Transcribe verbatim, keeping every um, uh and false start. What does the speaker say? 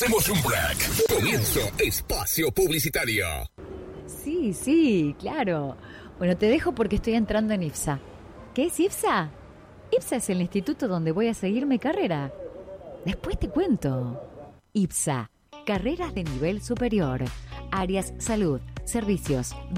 Hacemos un break. Comienzo espacio publicitario. Sí, sí, claro. Bueno, te dejo porque estoy entrando en IPSA. ¿Qué es IPSA? IPSA es el instituto donde voy a seguir mi carrera. Después te cuento. IPSA, carreras de nivel superior, áreas salud, servicios,